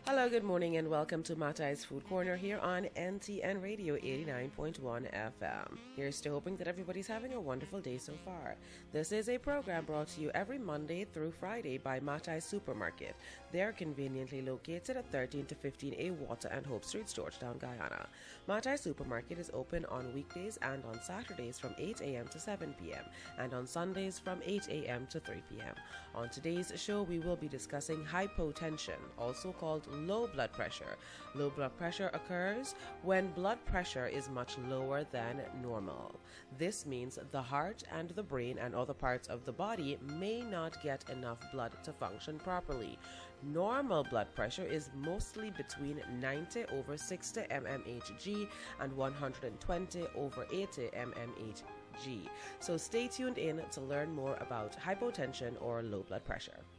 Hello, good morning, and welcome to Matai's Food Corner here on NTN Radio 89.1 FM. Here's to hoping that everybody's having a wonderful day so far. This is a program brought to you every Monday through Friday by Matai's Supermarket. They're conveniently located at 13 to 15A Water and Hope Streets, Georgetown, Guyana. Matai Supermarket is open on weekdays and on Saturdays from 8 a.m. to 7 p.m. and on Sundays from 8 a.m. to 3 p.m. On today's show, we will be discussing hypotension, also called low blood pressure. Low blood pressure occurs when blood pressure is much lower than normal. This means the heart and the brain and other parts of the body may not get enough blood to function properly. Normal blood pressure is mostly between 90 over 60 mmHg and 120 over 80 mmHg. So stay tuned in to learn more about hypotension or low blood pressure.